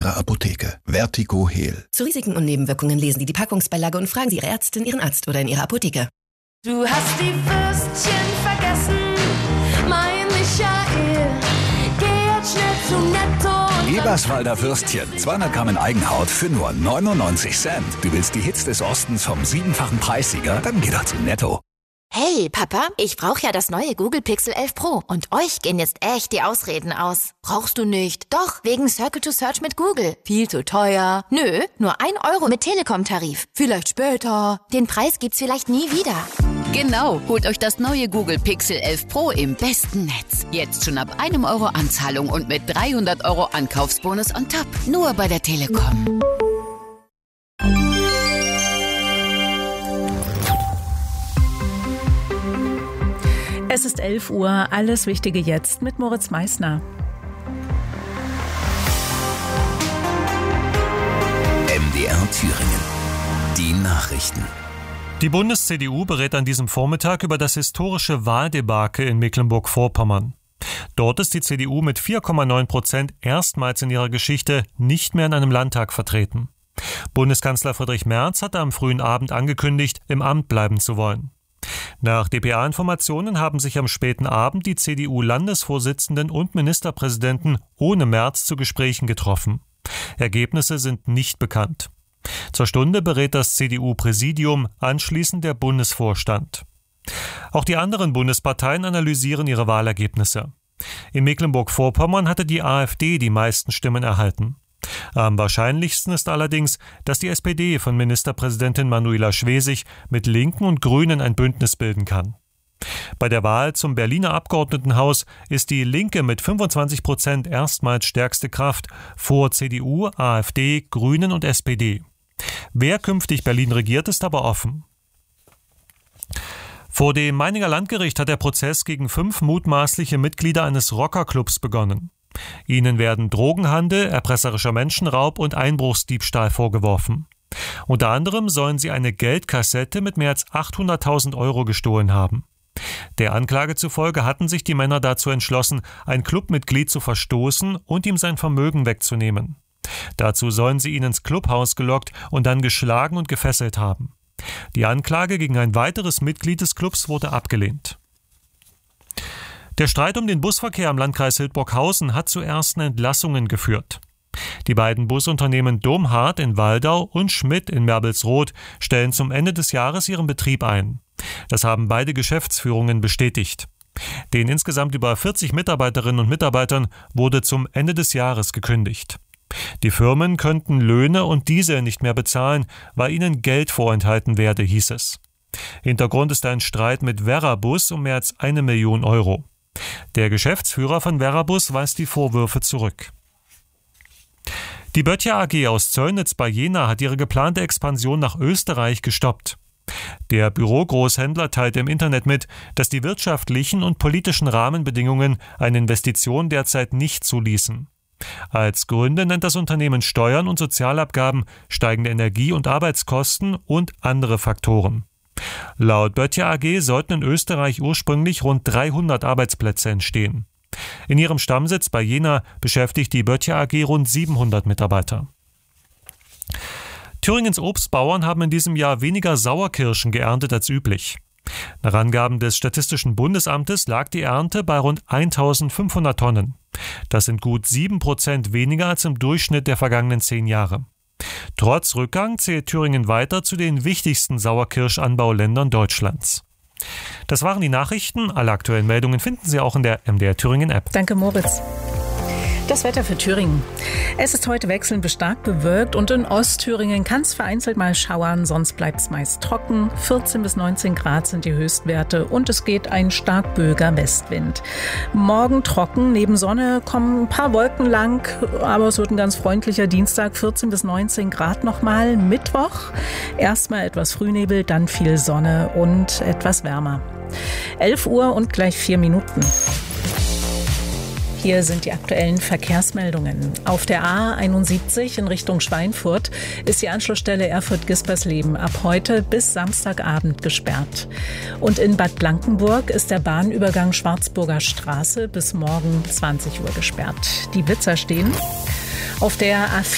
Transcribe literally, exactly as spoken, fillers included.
Ihrer Apotheke. Vertigo Heal. Zu Risiken und Nebenwirkungen lesen Sie die Packungsbeilage und fragen Sie Ihre Ärztin, Ihren Arzt oder in Ihrer Apotheke. Du hast die Würstchen vergessen, mein Michael. Geh jetzt schnell zu Netto. Eberswalder Würstchen, zweihundert Gramm in Eigenhaut für nur neunundneunzig Cent. Du willst die Hits des Ostens vom siebenfachen Preissieger? Dann geh doch zu Netto. Hey, Papa, ich brauche ja das neue Google Pixel elf Pro. Und euch gehen jetzt echt die Ausreden aus. Brauchst du nicht? Doch, wegen Circle to Search mit Google. Viel zu teuer. Nö, nur ein Euro mit Telekom-Tarif. Vielleicht später. Den Preis gibt's vielleicht nie wieder. Genau, holt euch das neue Google Pixel elf Pro im besten Netz. Jetzt schon ab einem Euro Anzahlung und mit dreihundert Euro Ankaufsbonus on top. Nur bei der Telekom. Es ist elf Uhr, alles Wichtige jetzt mit Moritz Meissner. M D R Thüringen. Die Nachrichten. Die Bundes-C D U berät an diesem Vormittag über das historische Wahldebakel in Mecklenburg-Vorpommern. Dort ist die C D U mit vier Komma neun Prozent erstmals in ihrer Geschichte nicht mehr in einem Landtag vertreten. Bundeskanzler Friedrich Merz hatte am frühen Abend angekündigt, im Amt bleiben zu wollen. Nach D P A-Informationen haben sich am späten Abend die C D U-Landesvorsitzenden und Ministerpräsidenten ohne Merz zu Gesprächen getroffen. Ergebnisse sind nicht bekannt. Zur Stunde berät das C D U-Präsidium, anschließend der Bundesvorstand. Auch die anderen Bundesparteien analysieren ihre Wahlergebnisse. In Mecklenburg-Vorpommern hatte die AfD die meisten Stimmen erhalten. Am wahrscheinlichsten ist allerdings, dass die S P D von Ministerpräsidentin Manuela Schwesig mit Linken und Grünen ein Bündnis bilden kann. Bei der Wahl zum Berliner Abgeordnetenhaus ist die Linke mit fünfundzwanzig Prozent erstmals stärkste Kraft vor C D U, AfD, Grünen und S P D. Wer künftig Berlin regiert, ist aber offen. Vor dem Meininger Landgericht hat der Prozess gegen fünf mutmaßliche Mitglieder eines Rockerclubs begonnen. Ihnen werden Drogenhandel, erpresserischer Menschenraub und Einbruchsdiebstahl vorgeworfen. Unter anderem sollen sie eine Geldkassette mit mehr als achthunderttausend Euro gestohlen haben. Der Anklage zufolge hatten sich die Männer dazu entschlossen, ein Clubmitglied zu verstoßen und ihm sein Vermögen wegzunehmen. Dazu sollen sie ihn ins Clubhaus gelockt und dann geschlagen und gefesselt haben. Die Anklage gegen ein weiteres Mitglied des Clubs wurde abgelehnt. Der Streit um den Busverkehr im Landkreis Hildburghausen hat zu ersten Entlassungen geführt. Die beiden Busunternehmen Domhardt in Waldau und Schmidt in Merbolsroth stellen zum Ende des Jahres ihren Betrieb ein. Das haben beide Geschäftsführungen bestätigt. Den insgesamt über vierzig Mitarbeiterinnen und Mitarbeitern wurde zum Ende des Jahres gekündigt. Die Firmen könnten Löhne und Diesel nicht mehr bezahlen, weil ihnen Geld vorenthalten werde, hieß es. Hintergrund ist ein Streit mit Verabus um mehr als eine Million Euro. Der Geschäftsführer von Verabus weist die Vorwürfe zurück. Die Böttcher A G aus Zöllnitz bei Jena hat ihre geplante Expansion nach Österreich gestoppt. Der Bürogroßhändler teilte im Internet mit, dass die wirtschaftlichen und politischen Rahmenbedingungen eine Investition derzeit nicht zuließen. Als Gründe nennt das Unternehmen Steuern und Sozialabgaben, steigende Energie- und Arbeitskosten und andere Faktoren. Laut Böttcher A G sollten in Österreich ursprünglich rund dreihundert Arbeitsplätze entstehen. In ihrem Stammsitz bei Jena beschäftigt die Böttcher A G rund siebenhundert Mitarbeiter. Thüringens Obstbauern haben in diesem Jahr weniger Sauerkirschen geerntet als üblich. Nach Angaben des Statistischen Bundesamtes lag die Ernte bei rund eintausendfünfhundert Tonnen. Das sind gut sieben Prozent weniger als im Durchschnitt der vergangenen zehn Jahre. Trotz Rückgang zählt Thüringen weiter zu den wichtigsten Sauerkirschanbauländern Deutschlands. Das waren die Nachrichten. Alle aktuellen Meldungen finden Sie auch in der M D R Thüringen App. Danke, Moritz. Das Wetter für Thüringen. Es ist heute wechselnd bis stark bewölkt und in Ostthüringen kann es vereinzelt mal schauern, sonst bleibt es meist trocken. vierzehn bis neunzehn Grad sind die Höchstwerte und es geht ein stark böiger Westwind. Morgen trocken, neben Sonne kommen ein paar Wolken lang, aber es wird ein ganz freundlicher Dienstag, vierzehn bis neunzehn Grad nochmal. Mittwoch erstmal etwas Frühnebel, dann viel Sonne und etwas wärmer. elf Uhr und gleich vier Minuten. Hier sind die aktuellen Verkehrsmeldungen. Auf der A einundsiebzig in Richtung Schweinfurt ist die Anschlussstelle Erfurt-Gispersleben ab heute bis Samstagabend gesperrt. Und in Bad Blankenburg ist der Bahnübergang Schwarzburger Straße bis morgen zwanzig Uhr gesperrt. Die Blitzer stehen. Auf der A vier